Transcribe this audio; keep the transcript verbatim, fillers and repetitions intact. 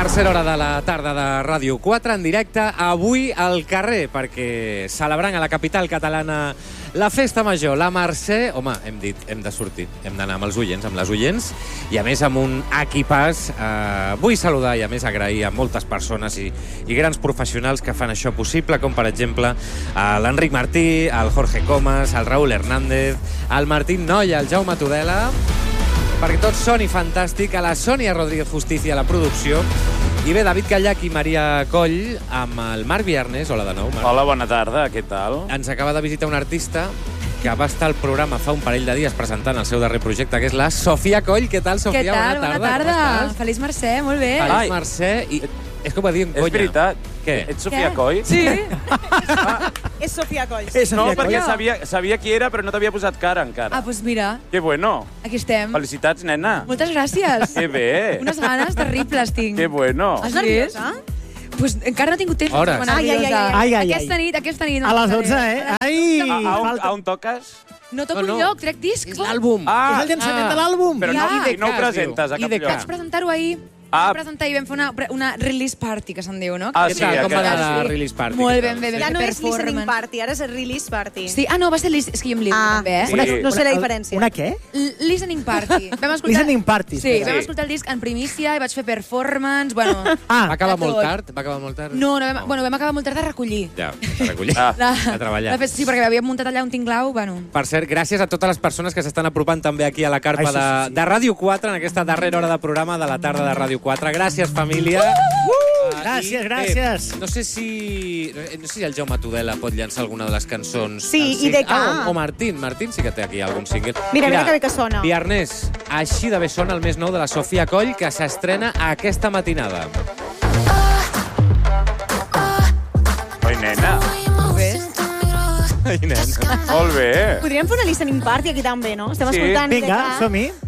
Tercera hora de la tarda de Ràdio quatre, en directe, avui al carrer, perquè celebrant a la capital catalana la festa major, la Mercè. Home, hem dit, hem de sortir, hem d'anar amb els oients, amb les oients, i a més amb un equipàs. Eh, vull saludar i a més agrair a moltes persones i, i grans professionals que fan això possible, com per exemple l'Enric Martí, el Jorge Comas, el Raúl Hernández, el Martín Noia, el Jaume Tudela, perquè tots són i fantàstic, a la Sònia Rodríguez Justicia a la producció, i bé, David Callach i Maria Coll amb el Marc Viernes. Hola de nou, Marc. Hola, bona tarda, què tal? Ens acaba de visitar un artista que va estar al programa fa un parell de dies presentant el seu darrer projecte, que és la Sofia Coll. Què tal, Sofia? Què tal? Bona tarda. Bona tarda. Feliç Mercè, molt bé. Feliç Mercè. I és com va dir en conya. És veritat. Què? Ets Sofia Què? Coll? Sí. Ah, És Sofia Coll. no, Sofia perquè Coll. sabia, sabia qui era, però no t'havia posat cara encara. Ah, doncs mira, Que bueno. aquí estem. Felicitats, nena. Moltes gràcies. Que bé. Unes ganes terribles tinc. Que bueno. Has Estàs vist? nerviosa? Pues encara no he tingut temps. Hores. de tornar Ai, ai, ai, nerviosa. ai, ai, ai. Aquesta nit, aquesta nit. no A les passaré. dotze, eh? Ai, A, a, on, falta... a on toques? No toco No, no. enlloc, trec disc. És l'àlbum. Ah, És el llançament ah. de l'àlbum. però no, Ja. i no ho presentes a I cap de lloc. cas. Vaig presentar-ho ahir. Ah. Vaig presentar i vam fer una, una release party, que se'n diu, no? Ah, Què sí, tal? Com va aquest- anar la Sí. release party? Molt Què ben tal? bé, ben Ja bé. no és listening Performance. party, ara és release party. Sí, ah, no, va ser lis... És que jo em lio Ah, també, eh? sí. una, no sé la Una- diferència. Una què? L- Listening party. Vam escoltar... Listening party. Sí, Sí. vam escoltar el disc en primícia i vaig fer performance, bueno... Ah, Va acabar de molt tot. tard? Va acabar molt tard? No, no vam, bueno, vam acabar molt tard de recollir. Ja, de recollir. Ah. La, A treballar. La festa, sí, perquè havíem muntat allà un tinglau, bueno... Per cert, gràcies a totes les persones que s'estan apropant també aquí a la carpa Ai, sí, de, sí, sí. de Ràdio quatre, en aquesta darrera hora de programa de la tarda de Ràdio quatre. Gràcies, família. Uh! Gràcies, I, gràcies. Bé, no sé si no sé si el Jaume Tudela pot llançar alguna de les cançons. Sí, El i de sing- Ah, ca. o, o Martín. Martín sí que té aquí algun single. Mira, mira que bé que sona. Viernes, així de bé sona el més nou de la Sofia Coll, que s'estrena aquesta matinada. Oi, nena. Ves? Ai, nen. Molt bé. Podríem fer una listening party aquí també, no? Estem Sí. escoltant vinga, de ca. som-hi.